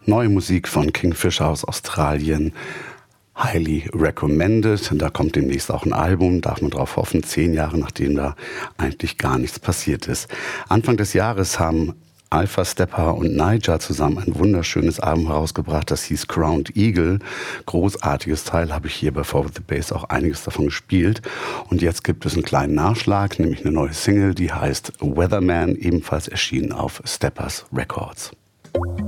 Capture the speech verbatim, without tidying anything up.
Neue Musik von Kingfisher aus Australien. Highly recommended. Da kommt demnächst auch ein Album, darf man drauf hoffen, zehn Jahre nachdem da eigentlich gar nichts passiert ist. Anfang des Jahres haben Alpha Steppa und Niger zusammen ein wunderschönes Album herausgebracht, das hieß Crowned Eagle. Großartiges Teil, habe ich hier bei Forward the Bass auch einiges davon gespielt. Und jetzt gibt es einen kleinen Nachschlag, nämlich eine neue Single, die heißt Weatherman, ebenfalls erschienen auf Steppas Records.